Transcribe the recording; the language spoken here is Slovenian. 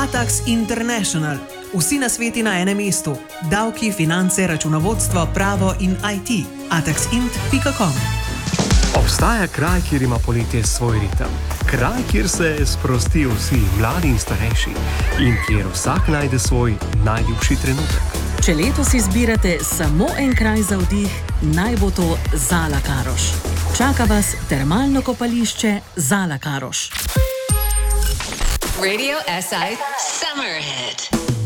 Atax International. Vsi nasveti na enem mestu. Davki, finance, računovodstvo, pravo in IT. ataxint.com. Obstaja kraj, kjer ima poletje svoj ritem. Kraj, kjer se sprostijo vsi, mladi in starejši. In kjer vsak najde svoj najljubši trenutek. Če letos izbirate samo en kraj za vdih, naj bo to Zala Karoš. Čaka vas termalno kopališče Zala Karoš. Radio SI Summer Hit.